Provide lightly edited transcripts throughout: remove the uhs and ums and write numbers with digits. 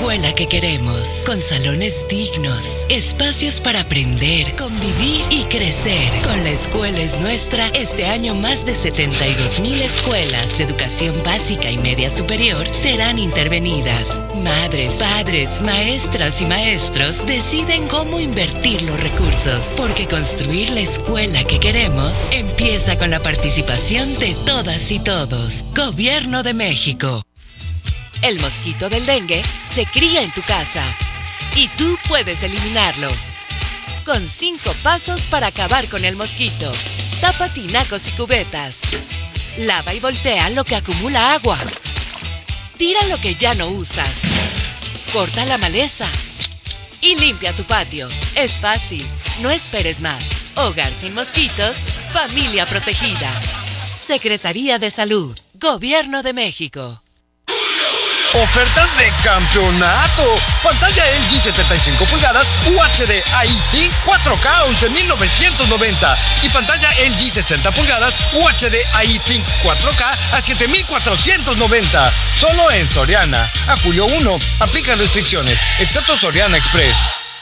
escuela que queremos, con salones dignos, espacios para aprender, convivir y crecer. Con La Escuela es Nuestra, este año más de 72,000 escuelas de educación básica y media superior serán intervenidas. Madres, padres, maestras y maestros deciden cómo invertir los recursos, porque construir la escuela que queremos empieza con la participación de todas y todos. Gobierno de México. El mosquito del dengue se cría en tu casa y tú puedes eliminarlo. Con 5 pasos para acabar con el mosquito. Tapa tinacos y cubetas. Lava y voltea lo que acumula agua. Tira lo que ya no usas. Corta la maleza. Y limpia tu patio. Es fácil. No esperes más. Hogar sin mosquitos. Familia protegida. Secretaría de Salud. Gobierno de México. ¡Ofertas de campeonato! Pantalla LG 75 pulgadas UHD IT 4K 11,990 y pantalla LG 60 pulgadas UHD IT 4K a 7,490. Solo en Soriana. A julio 1. Aplican restricciones, excepto Soriana Express.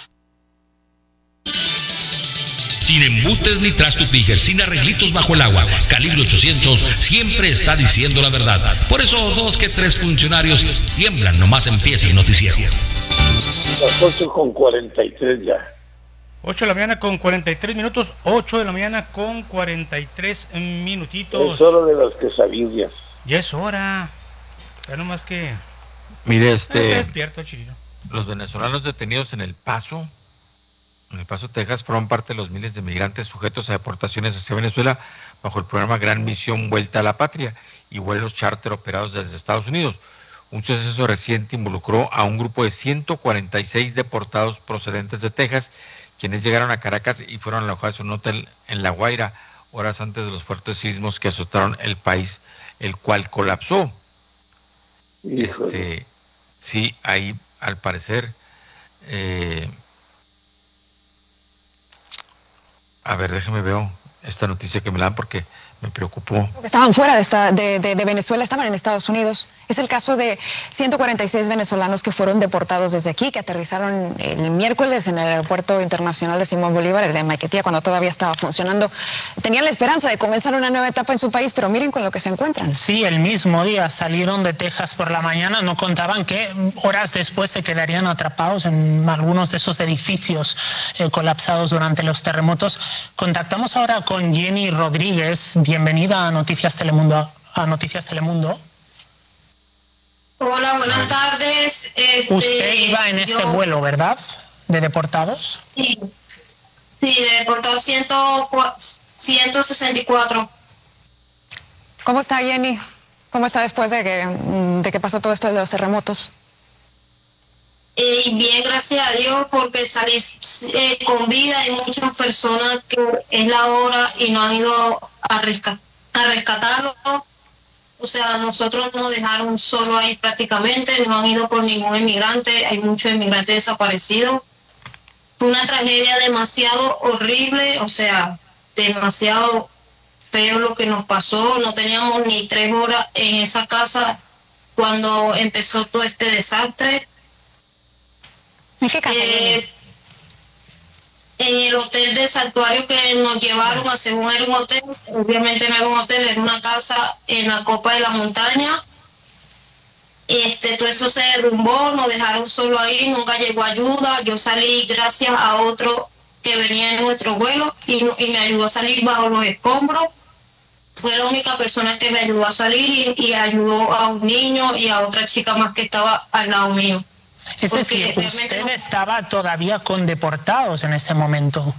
Sin embutes ni trastos Tiger, sin arreglitos bajo el agua. Calibre 800 siempre está diciendo la verdad. Por eso 2 que 3 funcionarios tiemblan nomás empieza el noticiero. Las 8:43 ya. 8 de la mañana con 43 minutos. 8 de la mañana con 43 minutitos. Es hora de las quesadillas. Ya es hora. Ya nomás que... Mire, despierto, Chirino. Los venezolanos detenidos en El Paso, Texas, fueron parte de los miles de migrantes sujetos a deportaciones hacia Venezuela bajo el programa Gran Misión Vuelta a la Patria y vuelos charter operados desde Estados Unidos. Un suceso reciente involucró a un grupo de 146 deportados procedentes de Texas, quienes llegaron a Caracas y fueron alojados en un hotel en La Guaira horas antes de los fuertes sismos que azotaron el país, el cual colapsó. Sí, ahí al parecer... A ver, déjeme veo esta noticia que me la dan porque me preocupó. Estaban fuera de Venezuela, estaban en Estados Unidos. Es el caso de 146 venezolanos que fueron deportados desde aquí, que aterrizaron el miércoles en el Aeropuerto Internacional de Simón Bolívar, el de Maiquetía, cuando todavía estaba funcionando. Tenían la esperanza de comenzar una nueva etapa en su país, pero miren con lo que se encuentran. Sí, el mismo día salieron de Texas por la mañana, no contaban que horas después se quedarían atrapados en algunos de esos edificios colapsados durante los terremotos. Contactamos ahora con Jenny Rodríguez. Bienvenida a Noticias Telemundo. Hola, buenas tardes. Usted iba en ese vuelo, ¿verdad? ¿De deportados? Sí, de deportados 164. ¿Cómo está, Jenny? ¿Cómo está después de que pasó todo esto de los terremotos? Bien, gracias a Dios, porque salí con vida. Hay muchas personas que es la hora y no han ido a rescatarlo. O sea, nosotros nos dejaron solo ahí prácticamente, no han ido por ningún inmigrante, hay muchos inmigrantes desaparecidos. Fue una tragedia demasiado horrible, o sea, demasiado feo lo que nos pasó. No teníamos ni 3 horas en esa casa cuando empezó todo este desastre. ¿En qué casa? En el hotel de Santuario que nos llevaron, según era un hotel, obviamente no era un hotel, era una casa en la copa de la montaña. Todo eso se derrumbó, nos dejaron solo ahí, nunca llegó ayuda. Yo salí gracias a otro que venía en nuestro vuelo y me ayudó a salir bajo los escombros. Fue la única persona que me ayudó a salir y ayudó a un niño y a otra chica más que estaba al lado mío. Es decir, usted estaba todavía con deportados en ese momento.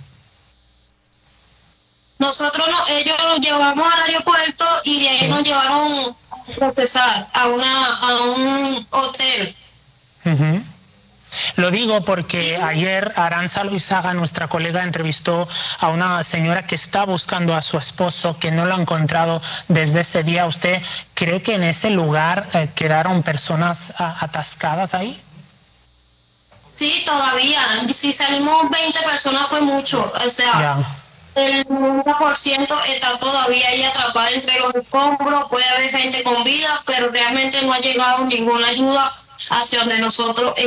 Nosotros ellos nos llevamos al aeropuerto y de ahí nos llevaron a procesar a un hotel. Uh-huh. Lo digo porque ayer Aranza Luizaga, nuestra colega, entrevistó a una señora que está buscando a su esposo, que no lo ha encontrado desde ese día. ¿Usted cree que en ese lugar quedaron personas atascadas ahí? Sí, todavía. Si salimos 20 personas fue mucho. O sea, el 90% está todavía ahí atrapada entre los escombros. Puede haber gente con vida, pero realmente no ha llegado ninguna ayuda hacia donde nosotros